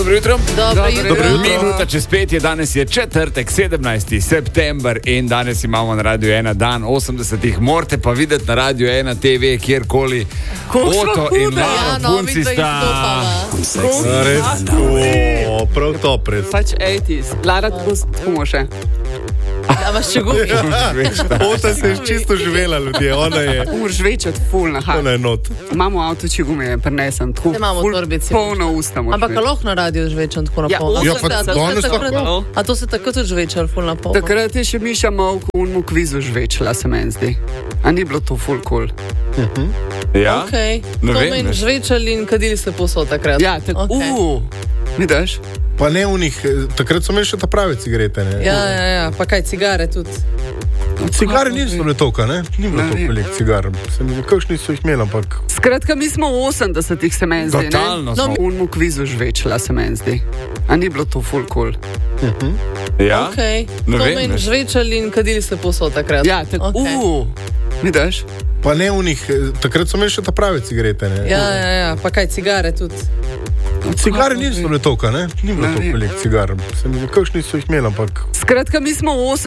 Dobro jutro. Dobro jutro. Minuta čez 5 je, danes je četrtek, 17. september in danes imamo na Radio 1 dan 80. Morate pa videti na Radio 1 TV, kjerkoli. Oto in Lara, punci sta... Res, prav to pred. Pač 80s. Lara, tako še. Da vas še gubi. Ota se je čisto živela, ljudje. Ona je... Žveč od ful na Ona je not. Imamo avtoči gume, prenesem. Imamo torbici. Polno usta moč. Ampak lahko na radio žvečem tako na pol. Ja, pa danes tako. A to se tako tudi žvečer ful na pol? Takrat je še Miša Mavk v unmu kvizu žvečila, se meni zdi. A ni bilo to ful cool? Ja? Okej. To meni žvečali in kadili ste posod takrat. Ja, tako. Vidiš? Pa ne v njih, takrat so imeli še ta prave cigarete, ne? Ja, pa kaj, cigare tudi. Cigare niso bile toliko, ne? Ni bilo toliko velik cigar. Kakšni so jih imeli, ampak... Skratka, mi smo v 80-ih, se meni zdi, ne? Totalno smo. V unmu kvizu žvečila, se meni zdi. A ni bilo to ful cool? Ja? Okej. Ne To vem, meni ne. žvečali in kadili ste posod takrat. Ja, tako. Vidiš? Pa ne v njih, takrat so imeli še ta prave cigarete, ne? Ja, pa kaj, cigare tudi. Cigare niso bile toliko, ne? Ni bilo toliko velik cigar. Kakšni so jih imeli, ampak... Skratka, mi smo v